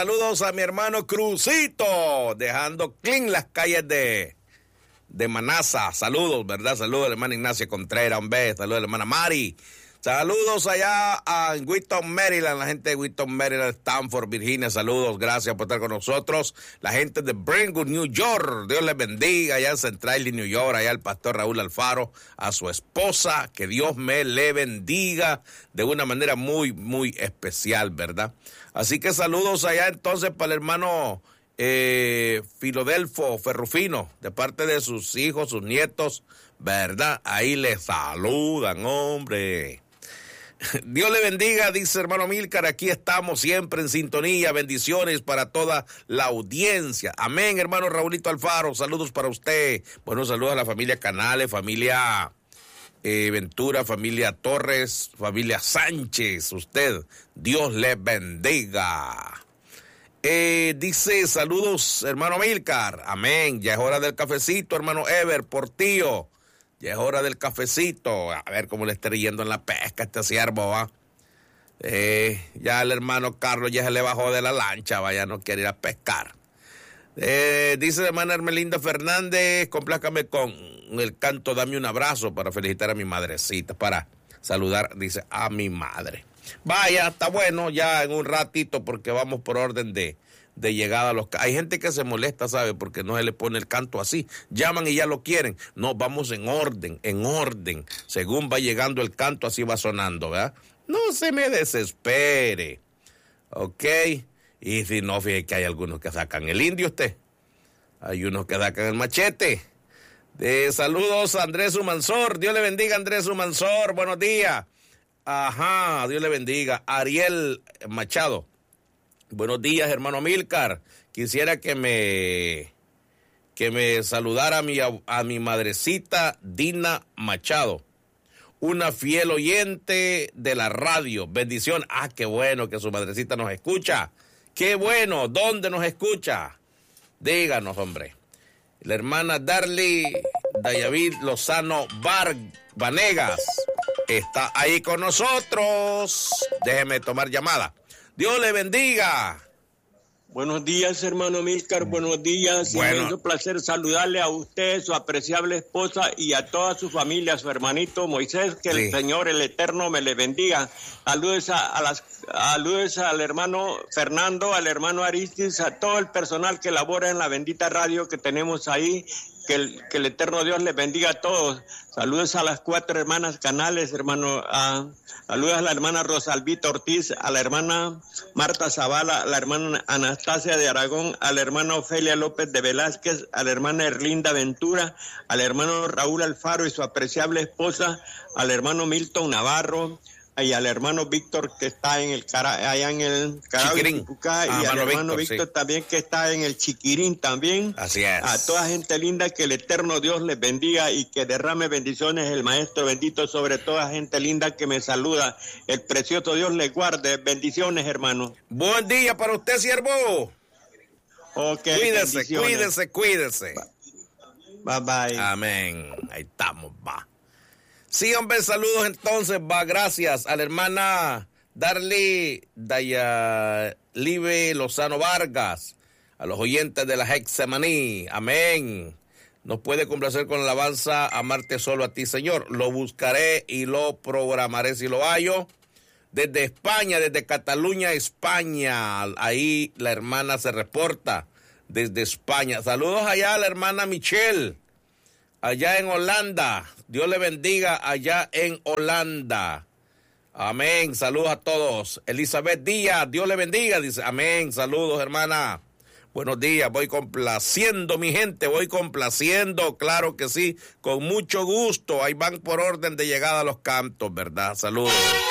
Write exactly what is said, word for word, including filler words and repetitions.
Saludos a mi hermano Crucito, dejando clean las calles de, de Manasa. Saludos, ¿verdad? Saludos a la hermana Ignacia Contreras, un beso. Saludos a la hermana Mari. Saludos allá a Wheaton, Maryland, la gente de Wheaton, Maryland, Stanford, Virginia. Saludos, gracias por estar con nosotros. La gente de Brentwood, New York, Dios les bendiga. Allá en Central New York, allá el pastor Raúl Alfaro, a su esposa, que Dios me le bendiga de una manera muy, muy especial, ¿verdad? Así que saludos allá entonces para el hermano eh, Filodelfo Ferrufino, de parte de sus hijos, sus nietos, ¿verdad? Ahí les saludan, hombre. Dios le bendiga, dice hermano Milcar, aquí estamos siempre en sintonía, bendiciones para toda la audiencia. Amén, hermano Raulito Alfaro, saludos para usted. Bueno, saludos a la familia Canales, familia eh, Ventura, familia Torres, familia Sánchez, usted, Dios le bendiga. Eh, dice, saludos, hermano Milcar, amén, ya es hora del cafecito, hermano Ever, Portillo. Ya es hora del cafecito. A ver cómo le está yendo en la pesca este siervo, ¿va? Eh, ya el hermano Carlos ya se le bajó de la lancha, vaya, no quiere ir a pescar. Eh, dice la hermana Hermelinda Fernández, complácame con el canto, dame un abrazo para felicitar a mi madrecita, para saludar, dice, a mi madre. Vaya, está bueno, ya en un ratito, porque vamos por orden de... de llegada a los... Hay gente que se molesta, ¿sabe? Porque no se le pone el canto así. Llaman y ya lo quieren. No, vamos en orden, en orden. Según va llegando el canto, así va sonando, ¿verdad? No se me desespere. ¿Ok? Y si no, fíjate que hay algunos que sacan el indio usted. Hay unos que sacan el machete. De saludos a Andrés Humansor. Dios le bendiga, Andrés Humansor. Buenos días. Ajá, Dios le bendiga. Ariel Machado. Buenos días, hermano Milcar. Quisiera que me que me saludara a mi, a mi madrecita Dina Machado, una fiel oyente de la radio. Bendición. Ah, qué bueno que su madrecita nos escucha. Qué bueno. ¿Dónde nos escucha? Díganos, hombre. La hermana Darly Dayavid Lozano Bar Vanegas está ahí con nosotros. Déjeme tomar llamada. Dios le bendiga. Buenos días, hermano Milcar, buenos días. Bueno. Es un placer saludarle a usted, su apreciable esposa y a toda su familia, a su hermanito Moisés, que sí. El Señor, el Eterno, me le bendiga. Saludos a, a las, saludos al hermano Fernando, al hermano Aristis, a todo el personal que labora en la bendita radio que tenemos ahí. Que el, que el eterno Dios les bendiga a todos. Saludos a las cuatro hermanas Canales, hermano. A, saludos a la hermana Rosalvita Ortiz, a la hermana Marta Zavala, a la hermana Anastasia de Aragón, a la hermana Ofelia López de Velázquez, a la hermana Erlinda Ventura, al hermano Raúl Alfaro y su apreciable esposa, al hermano Milton Navarro, y al hermano Víctor que está en el cara, allá en el Chiquirín, ah, y al hermano Víctor, Víctor sí. También que está en el Chiquirín también. Así es. A toda gente linda, que el eterno Dios les bendiga y que derrame bendiciones el maestro bendito sobre toda gente linda que me saluda. El precioso Dios les guarde. Bendiciones, hermano. Buen día para usted, siervo. Ok. Cuídese, cuídese, cuídese. Bye bye. Amén. Ahí estamos, va. Sí, hombre, saludos entonces, va, gracias a la hermana Darly Dayalive Lozano Vargas, a los oyentes de la Hexemaní, amén. Nos puede complacer con la alabanza Amarte solo a ti, Señor. Lo buscaré y lo programaré si lo hallo. Desde España, desde Cataluña, España, ahí la hermana se reporta desde España. Saludos allá a la hermana Michelle, allá en Holanda. Dios le bendiga allá en Holanda. Amén. Saludos a todos. Elizabeth Díaz, Dios le bendiga. Dice, amén. Saludos, hermana. Buenos días. Voy complaciendo, mi gente. Voy complaciendo. Claro que sí. Con mucho gusto. Ahí van por orden de llegada los cantos, ¿verdad? Saludos.